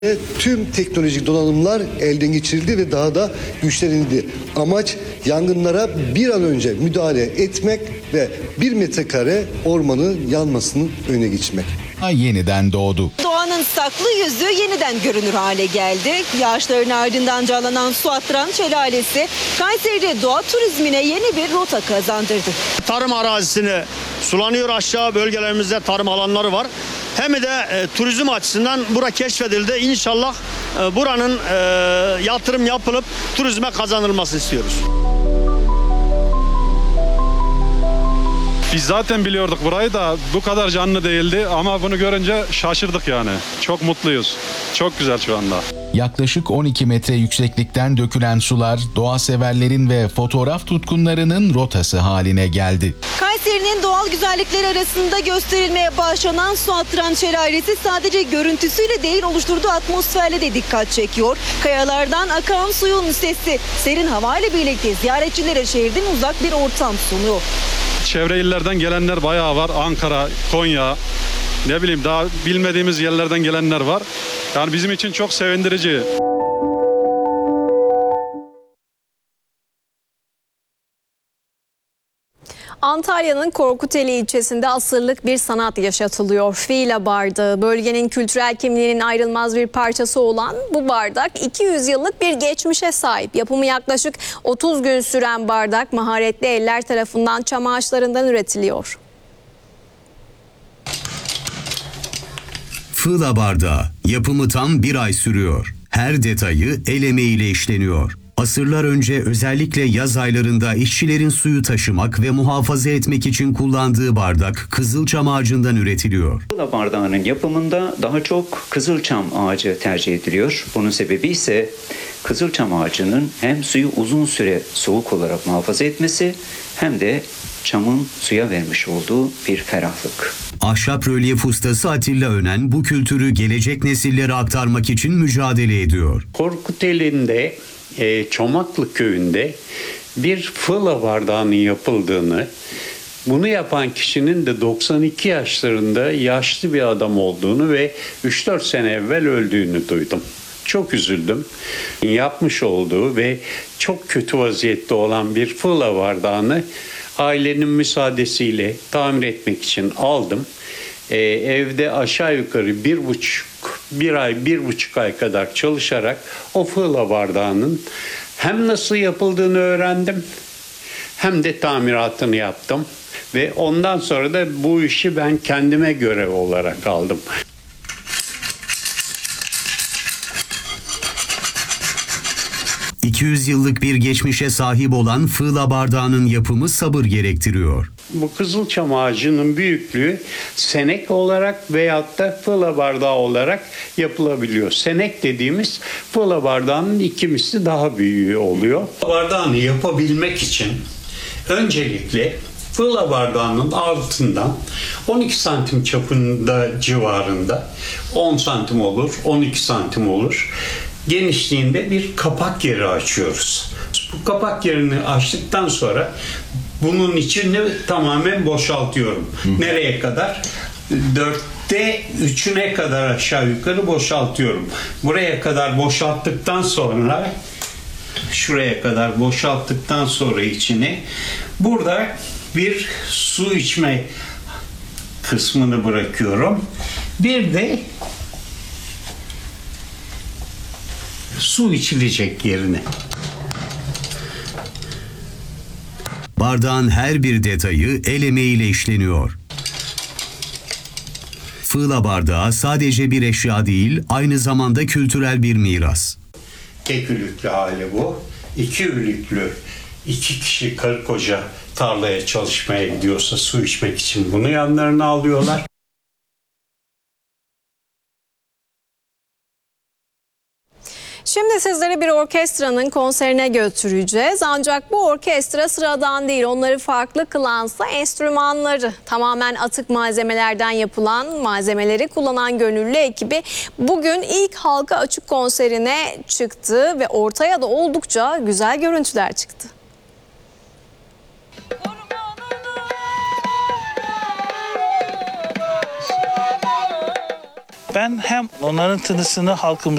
Tüm teknolojik donanımlar elden geçirildi ve daha da güçlenildi. Amaç yangınlara bir an önce müdahale etmek ve 1 metrekare ormanın yanmasının önüne geçmek. Yeniden doğdu. Doğanın saklı yüzü yeniden görünür hale geldi. Yağışların ardından canlanan su attıran şelalesi Kayseri'de doğa turizmine yeni bir rota kazandırdı. Tarım arazisini sulanıyor, aşağı bölgelerimizde tarım alanları var. Hem de turizm açısından bura keşfedildi. İnşallah buranın yatırım yapılıp turizme kazanılmasını istiyoruz. Biz zaten biliyorduk burayı da bu kadar canlı değildi ama bunu görünce şaşırdık yani. Çok mutluyuz. Çok güzel şu anda. Yaklaşık 12 metre yükseklikten dökülen sular doğa severlerin ve fotoğraf tutkunlarının rotası haline geldi. Kayseri'nin doğal güzellikleri arasında gösterilmeye başlanan su attıran şelalesi sadece görüntüsüyle değil oluşturduğu atmosferle de dikkat çekiyor. Kayalardan akan suyun sesi serin havayla birlikte ziyaretçilere şehirden uzak bir ortam sunuyor. Çevre illerden gelenler bayağı var. Ankara, Konya, ne bileyim daha bilmediğimiz yerlerden gelenler var. Yani bizim için çok sevindirici. Antalya'nın Korkuteli ilçesinde asırlık bir sanat yaşatılıyor. Fila bardağı, bölgenin kültürel kimliğinin ayrılmaz bir parçası olan bu bardak 200 yıllık bir geçmişe sahip. Yapımı yaklaşık 30 gün süren bardak maharetli eller tarafından çam ağaçlarından üretiliyor. Fığla bardağı yapımı tam 1 ay sürüyor. Her detayı el emeğiyle işleniyor. Asırlar önce özellikle yaz aylarında işçilerin suyu taşımak ve muhafaza etmek için kullandığı bardak kızılçam ağacından üretiliyor. Fığla bardağının yapımında daha çok kızılçam ağacı tercih ediliyor. Bunun sebebi ise kızılçam ağacının hem suyu uzun süre soğuk olarak muhafaza etmesi hem de çamın suya vermiş olduğu bir ferahlık. Ahşap rölyef ustası Atilla Önen bu kültürü gelecek nesillere aktarmak için mücadele ediyor. Korkuteli'nde Çomaklı köyünde bir fığla bardağının yapıldığını, bunu yapan kişinin de 92 yaşlarında yaşlı bir adam olduğunu ve 3-4 sene evvel öldüğünü duydum. Çok üzüldüm. Yapmış olduğu ve çok kötü vaziyette olan bir fığla bardağını ailenin müsaadesiyle tamir etmek için aldım. Evde aşağı yukarı bir buçuk ay kadar çalışarak o fığla bardağının hem nasıl yapıldığını öğrendim hem de tamiratını yaptım ve ondan sonra da bu işi ben kendime görev olarak aldım. ...200 yıllık bir geçmişe sahip olan fığla bardağının yapımı sabır gerektiriyor. Bu kızılçam ağacının büyüklüğü senek olarak veyahut da fığla bardağı olarak yapılabiliyor. Senek dediğimiz fığla bardağının 2 misli daha büyüğü oluyor. Bardağını yapabilmek için öncelikle fığla bardağının altından 12 santim çapında civarında 10 santim olur, 12 santim olur. Genişliğinde bir kapak yeri açıyoruz. Bu kapak yerini açtıktan sonra bunun içini tamamen boşaltıyorum. Nereye kadar? 4'te 3'üne kadar aşağı yukarı boşaltıyorum. Buraya kadar boşalttıktan sonra şuraya kadar boşalttıktan sonra içini burada bir su içme kısmını bırakıyorum. Bir de su içilecek yerine. Bardağın her bir detayı el emeğiyle işleniyor. Fığla bardağı sadece bir eşya değil, aynı zamanda kültürel bir miras. Tek ülüklü hali bu. 2 ülüklü, 2 kişi karı koca tarlaya çalışmaya gidiyorsa su içmek için bunu yanlarına alıyorlar. Şimdi sizleri bir orkestranın konserine götüreceğiz. Ancak bu orkestra sıradan değil. Onları farklı kılansa enstrümanları. Tamamen atık malzemelerden yapılan malzemeleri kullanan gönüllü ekibi bugün ilk halka açık konserine çıktı ve ortaya da oldukça güzel görüntüler çıktı. Ben hem onların tınısını halkımıza